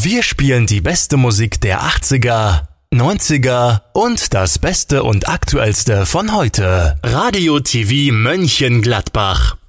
Wir spielen die beste Musik der 80er, 90er und das Beste und Aktuellste von heute. Radio TV Mönchengladbach.